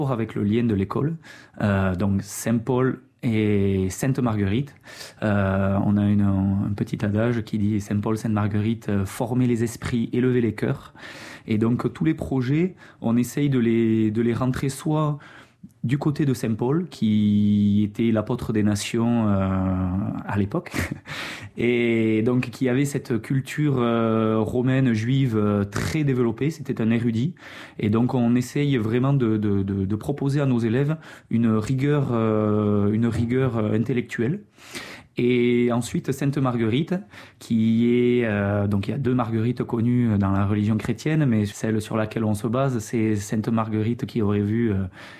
avec le lien de l'école, donc Saint-Paul et Sainte-Marguerite. On a un petit adage qui dit Saint-Paul, Sainte-Marguerite, former les esprits, élever les cœurs. Et donc tous les projets, on essaye de les rentrer soit du côté de Saint-Paul, qui était l'apôtre des nations à l'époque, et donc qui avait cette culture romaine, juive très développée, c'était un érudit, et donc on essaye vraiment de proposer à nos élèves une rigueur intellectuelle. Et ensuite Sainte-Marguerite, qui est donc il y a 2 Marguerites connues dans la religion chrétienne, mais celle sur laquelle on se base, c'est Sainte-Marguerite qui aurait vu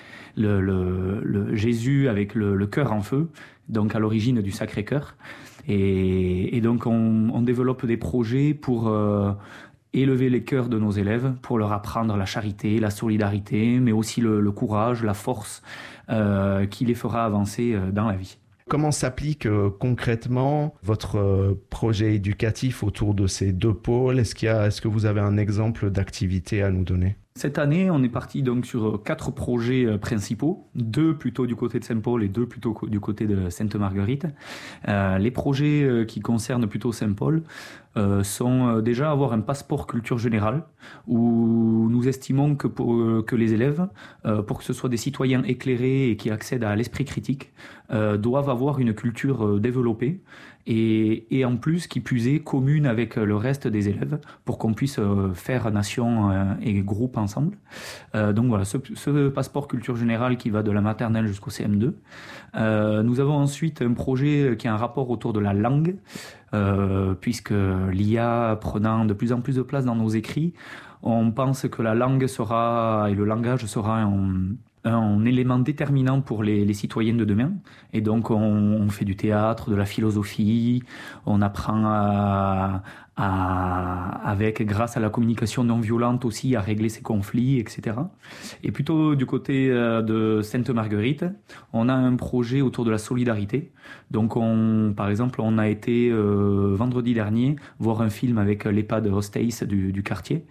le Jésus avec le cœur en feu, donc à l'origine du Sacré-Cœur. Et donc on développe des projets pour élever les cœurs de nos élèves, pour leur apprendre la charité, la solidarité, mais aussi le courage, la force qui les fera avancer dans la vie. Comment s'applique concrètement votre projet éducatif autour de ces 2 pôles ? Est-ce que vous avez un exemple d'activité à nous donner ? Cette année, on est parti donc sur 4 projets principaux, 2 plutôt du côté de Saint-Paul et 2 plutôt du côté de Sainte-Marguerite. Les projets qui concernent plutôt Saint-Paul sont déjà avoir un passeport culture générale, où nous estimons que les élèves, pour que ce soit des citoyens éclairés et qui accèdent à l'esprit critique, doivent avoir une culture développée et en plus, qui plus est, commune avec le reste des élèves pour qu'on puisse faire nation et groupe ensemble. Donc voilà, ce passeport culture générale qui va de la maternelle jusqu'au CM2. Nous avons ensuite un projet qui a un rapport autour de la langue, puisque l'IA prenant de plus en plus de place dans nos écrits, on pense que la langue et le langage sera un élément déterminant pour les citoyens de demain. Et donc on fait du théâtre, de la philosophie, on apprend grâce à la communication non violente aussi, à régler ses conflits, etc. Et plutôt du côté de Sainte-Marguerite, on a un projet autour de la solidarité. Donc par exemple, on a été vendredi dernier voir un film avec l'EHPAD Hostays du quartier.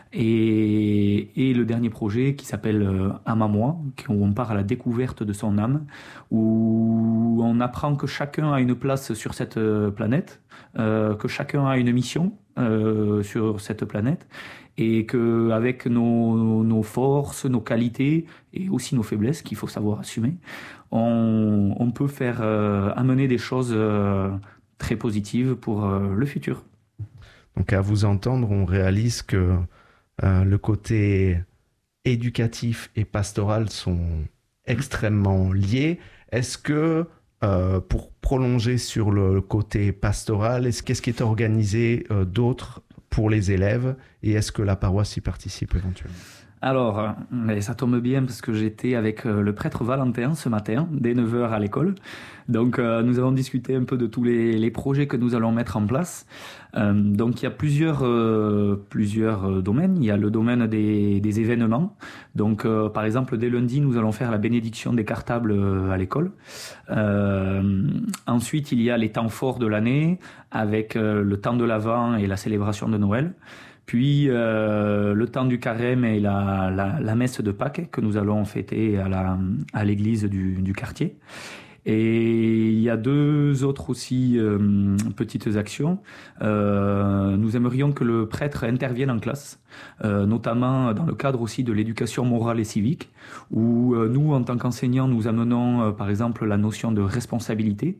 Et le dernier projet qui s'appelle Âme à moi, où on part à la découverte de son âme, où on apprend que chacun a une place sur cette planète, que chacun a une mission sur cette planète, et qu'avec nos forces, nos qualités et aussi nos faiblesses qu'il faut savoir assumer, on peut faire amener des choses très positives pour le futur. Donc à vous entendre, on réalise que le côté éducatif et pastoral sont extrêmement liés. Est-ce que, pour prolonger sur le côté pastoral, qu'est-ce qui est organisé d'autre pour les élèves, et est-ce que la paroisse y participe éventuellement ? Alors, ça tombe bien parce que j'étais avec le prêtre Valentin ce matin, dès 9h à l'école. Donc, nous avons discuté un peu de tous les projets que nous allons mettre en place. Donc, il y a plusieurs domaines. Il y a le domaine des événements. Donc, par exemple, dès lundi, nous allons faire la bénédiction des cartables à l'école. Ensuite, il y a les temps forts de l'année, avec le temps de l'Avent et la célébration de Noël. Puis le temps du carême et la messe de Pâques que nous allons fêter à l'église du quartier. Et il y a 2 autres aussi petites actions. Nous aimerions que le prêtre intervienne en classe, notamment dans le cadre aussi de l'éducation morale et civique, où nous, en tant qu'enseignants, nous amenons par exemple la notion de responsabilité,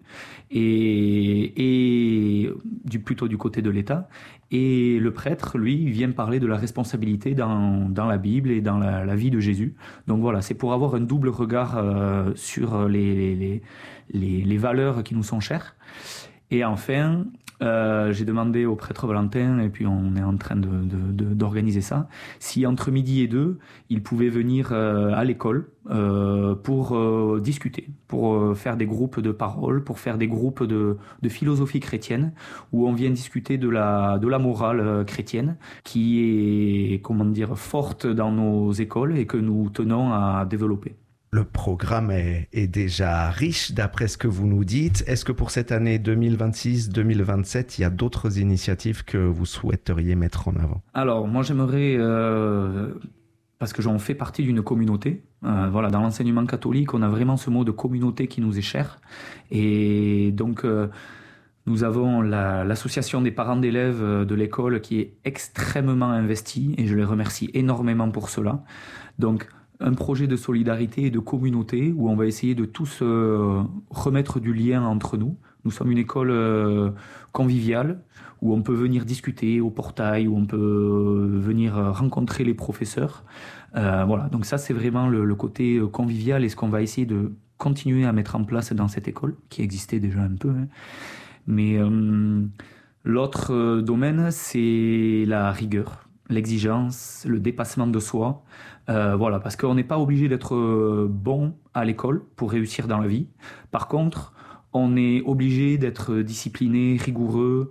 et plutôt du côté de l'État. Et le prêtre, lui, vient parler de la responsabilité dans la Bible et dans la vie de Jésus. Donc voilà, c'est pour avoir un double regard sur les valeurs qui nous sont chères. Et enfin, j'ai demandé au prêtre Valentin, et puis on est en train d'organiser ça, si entre midi et 2, il pouvait venir à l'école pour discuter, pour faire des groupes de parole, pour faire des groupes de philosophie chrétienne, où on vient discuter de la morale chrétienne, qui est, forte dans nos écoles et que nous tenons à développer. Le programme est déjà riche d'après ce que vous nous dites. Est-ce que pour cette année 2026-2027, il y a d'autres initiatives que vous souhaiteriez mettre en avant ? Alors, moi j'aimerais parce que j'en fais partie d'une communauté. Voilà, dans l'enseignement catholique, on a vraiment ce mot de communauté qui nous est cher. Et donc, nous avons l'association des parents d'élèves de l'école qui est extrêmement investie, et je les remercie énormément pour cela. Donc, un projet de solidarité et de communauté où on va essayer de tous remettre du lien entre nous. Nous sommes une école conviviale où on peut venir discuter au portail, où on peut venir rencontrer les professeurs. Voilà, donc ça c'est vraiment le côté convivial et ce qu'on va essayer de continuer à mettre en place dans cette école, qui existait déjà un peu. Hein. Mais l'autre domaine, c'est la rigueur, l'exigence, le dépassement de soi. Voilà, parce qu'on n'est pas obligé d'être bon à l'école pour réussir dans la vie. Par contre, on est obligé d'être discipliné, rigoureux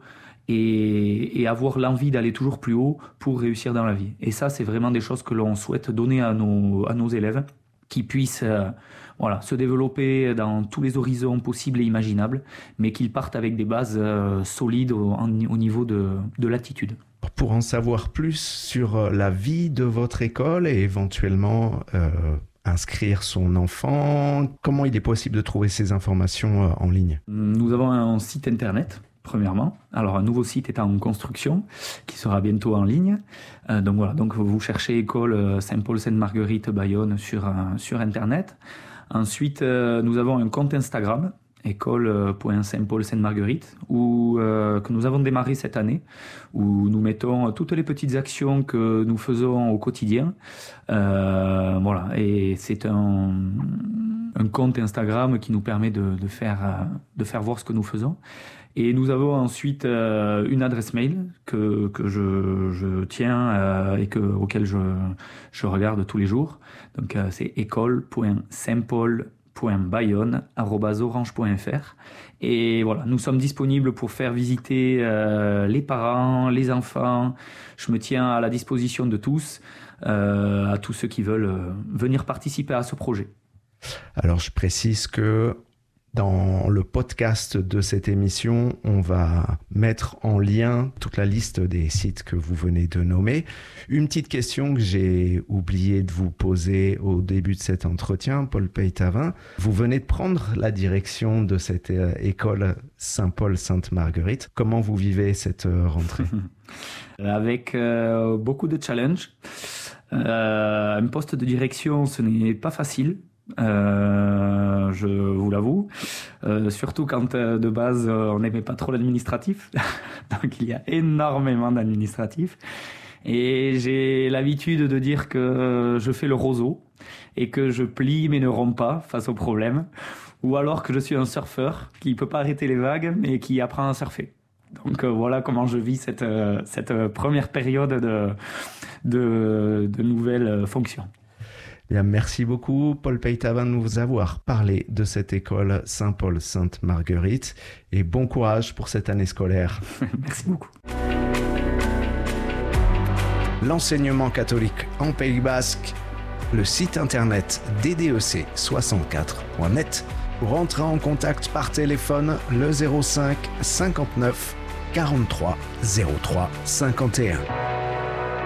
et avoir l'envie d'aller toujours plus haut pour réussir dans la vie. Et ça, c'est vraiment des choses que l'on souhaite donner à nos élèves, qui puissent se développer dans tous les horizons possibles et imaginables, mais qu'ils partent avec des bases solides au niveau de l'attitude. Pour en savoir plus sur la vie de votre école et éventuellement inscrire son enfant, comment il est possible de trouver ces informations en ligne? Nous avons un site internet, premièrement. Alors, un nouveau site est en construction, qui sera bientôt en ligne. Donc voilà, donc vous cherchez école Saint-Paul-Sainte-Marguerite Bayonne sur internet. Ensuite, nous avons un compte Instagram, école.saint-paul-sainte-marguerite, que nous avons démarré cette année, où nous mettons toutes les petites actions que nous faisons au quotidien. Voilà, et c'est un compte Instagram qui nous permet de faire voir ce que nous faisons. Et nous avons ensuite une adresse mail que je tiens et auquel je regarde tous les jours. Donc c'est école.saintpaul.bayonne@orange.fr. Et voilà, nous sommes disponibles pour faire visiter les parents, les enfants. Je me tiens à la disposition de tous, à tous ceux qui veulent venir participer à ce projet. Alors je précise que dans le podcast de cette émission, on va mettre en lien toute la liste des sites que vous venez de nommer. Une petite question que j'ai oublié de vous poser au début de cet entretien, Paul Peytavin. Vous venez de prendre la direction de cette école Saint-Paul-Sainte-Marguerite. Comment vous vivez cette rentrée? Avec beaucoup de challenges. Un poste de direction, ce n'est pas facile. Je vous l'avoue, surtout quand de base on n'aimait pas trop l'administratif. Donc il y a énormément d'administratif et j'ai l'habitude de dire que je fais le roseau et que je plie mais ne romps pas face aux problèmes, ou alors que je suis un surfeur qui peut pas arrêter les vagues mais qui apprend à surfer. Donc voilà comment je vis cette première période de nouvelles fonctions. Bien, merci beaucoup, Paul Peytavin, de nous avoir parlé de cette école Saint-Paul-Sainte-Marguerite et bon courage pour cette année scolaire. Merci beaucoup. L'enseignement catholique en Pays Basque, le site internet ddec64.net. Pour entrer en contact par téléphone, le 05 59 43 03 51.